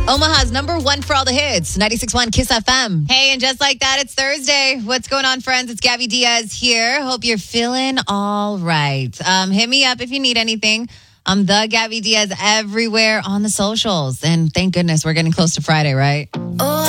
Omaha's number one for all the hits, 96.1 Kiss FM. Hey, and just like that, it's Thursday. What's going on, friends? It's Gabby Diaz here. Hope you're feeling all right. Hit me up if you need anything. I'm the Gabby Diaz everywhere on the socials. And thank goodness we're getting close to Friday, right?